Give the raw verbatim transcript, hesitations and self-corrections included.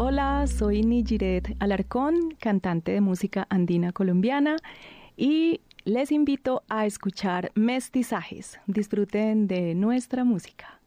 Hola, soy Nijiret Alarcón, cantante de música andina colombiana, y les invito a escuchar Mestizajes. Disfruten de nuestra música.